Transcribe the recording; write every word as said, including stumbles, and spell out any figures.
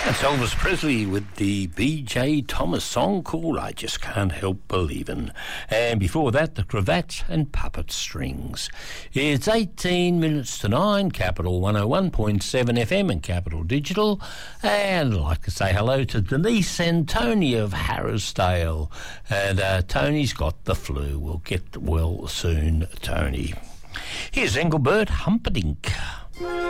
That's Elvis Presley with the B J Thomas song called I Just Can't Help Believin'. And before that, the Cravats and Puppet Strings. It's eighteen minutes to nine, Capital one oh one point seven F M and Capital Digital. And I'd like to say hello to Denise and Tony of Harrisdale. And uh, Tony's got the flu. We'll get well soon, Tony. Here's Engelbert Humperdinck.